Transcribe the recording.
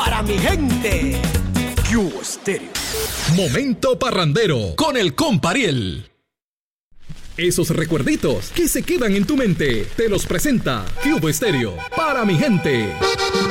para mi gente. Cubo Stereo. Momento parrandero con el compa Ariel. Esos recuerditos que se quedan en tu mente, te los presenta Cubo Stereo para mi gente.